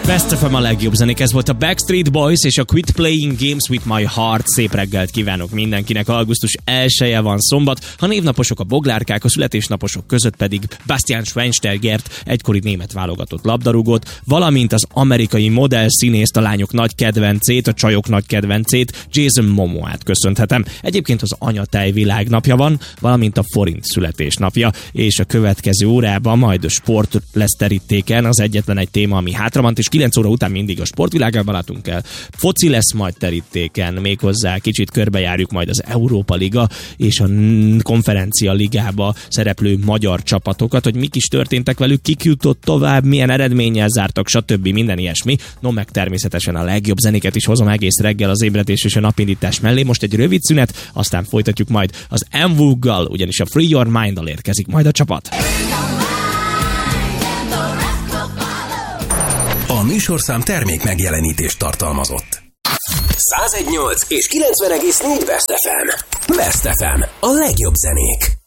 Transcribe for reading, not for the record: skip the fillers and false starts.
Best FM a legjobb zenék, ez volt a Backstreet Boys és a Quit Playing Games with My Heart. Szép reggelt kívánok mindenkinek, augusztus 1-e van szombat, ha névnaposok a boglárkák, a születésnaposok között pedig Bastian Schweinsteigert, egykori német válogatott labdarúgót, valamint az amerikai modell színészt, a lányok nagy kedvencét, a csajok nagy kedvencét, Jason Momoát köszönhetem. Egyébként az anyatej világnapja van, valamint a forint születésnapja, és a következő órában majd a sport lesz terítéken, az egyetlen egy téma, ami hátrament, és 9 óra után mindig a sportvilágában látunk el. Foci lesz majd terítéken, méghozzá kicsit körbejárjuk majd az Európa Liga és a Konferencia Ligába szereplő magyar csapatokat, hogy mik is történtek velük, kik jutott tovább, milyen eredménnyel zártak, stb. Minden ilyesmi. No, meg természetesen a legjobb zenéket is hozom egész reggel az ébredés és a napindítás mellé. Most egy rövid szünet, aztán folytatjuk majd az MVOOG-gal, ugyanis a Free Your Mind-dal érkezik majd a csapat. A műsorszám termék megjelenítést tartalmazott. 101.8 és 90.4 Best FM. Best FM. A legjobb zenék.